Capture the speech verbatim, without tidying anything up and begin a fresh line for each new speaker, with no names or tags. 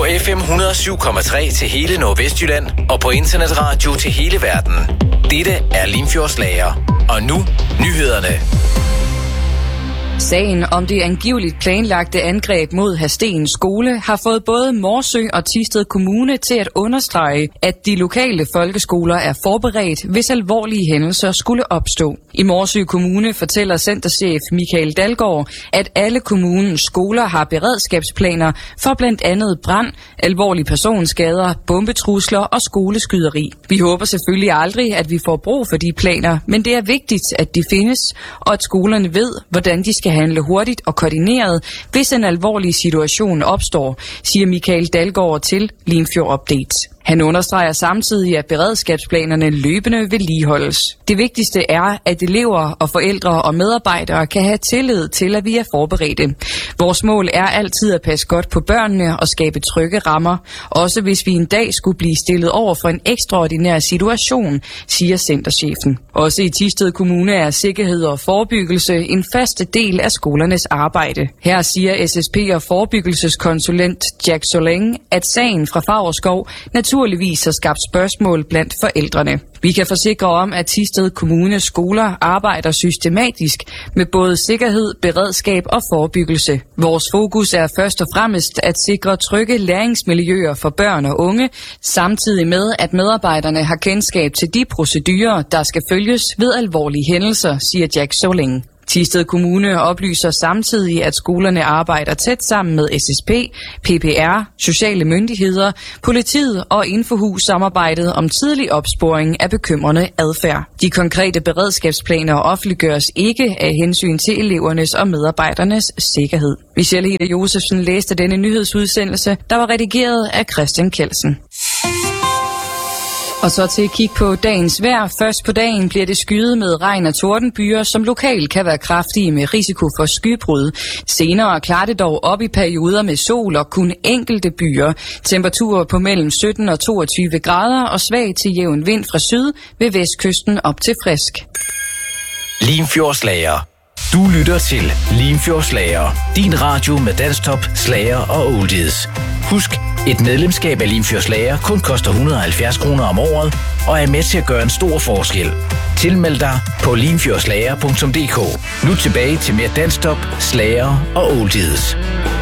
F M et hundrede og syv komma tre til hele Nordvestjylland og på internetradio til hele verden. Dette er Limfjordslager. Og nu nyhederne.
Sagen om det angiveligt planlagte angreb mod Hadsten skole har fået både Morsø og Thisted Kommune til at understrege, at de lokale folkeskoler er forberedt, hvis alvorlige hændelser skulle opstå. I Morsø Kommune fortæller centerchef Michael Dalgaard, at alle kommunens skoler har beredskabsplaner for blandt andet brand, alvorlige personskader, bombetrusler og skoleskyderi. Vi håber selvfølgelig aldrig, at vi får brug for de planer, men det er vigtigt, at de findes, og at skolerne ved, hvordan de skal handle hurtigt og koordineret, hvis en alvorlig situation opstår, siger Michael Dalgaard til Limfjord Update. Han understreger samtidig, at beredskabsplanerne løbende vedligeholdes. Det vigtigste er, at elever og forældre og medarbejdere kan have tillid til, at vi er forberedte. Vores mål er altid at passe godt på børnene og skabe trygge rammer, også hvis vi en dag skulle blive stillet over for en ekstraordinær situation, siger centerchefen. Også i Thisted Kommune er sikkerhed og forebyggelse en faste del af skolernes arbejde. Her siger S S P og forebyggelseskonsulent Jack Soling, at sagen fra Favrskov naturligvis har skabt spørgsmål blandt forældrene. Vi kan forsikre om, at Thisted Kommunes skoler arbejder systematisk med både sikkerhed, beredskab og forebyggelse. Vores fokus er først og fremmest at sikre trygge læringsmiljøer for børn og unge, samtidig med, at medarbejderne har kendskab til de procedurer, der skal følges ved alvorlige hændelser, siger Jack Soling. Thisted Kommune oplyser samtidig, at skolerne arbejder tæt sammen med S S P, P P R, sociale myndigheder, politiet og Infohus-samarbejdet om tidlig opsporing af bekymrende adfærd. De konkrete beredskabsplaner offentliggøres ikke af hensyn til elevernes og medarbejdernes sikkerhed. Michelle Hede Josefsen læste denne nyhedsudsendelse, der var redigeret af Christian Kelsen. Og så til at kigge på dagens vejr. Først på dagen bliver det skyet med regn- og tordenbyer, som lokalt kan være kraftige med risiko for skybrud. Senere klarer det dog op i perioder med sol og kun enkelte byer. Temperaturer på mellem sytten og toogtyve grader og svag til jævn vind fra syd ved vestkysten op til frisk.
Limfjordslager. Du lytter til Limfjordslager. Din radio med dansktop, slager og oldies. Husk, et medlemskab af Limfjordslager kun koster et hundrede og halvfjerds kroner om året og er med til at gøre en stor forskel. Tilmeld dig på limfjordslager punktum d k. Nu tilbage til mere dansktop, slager og oldies.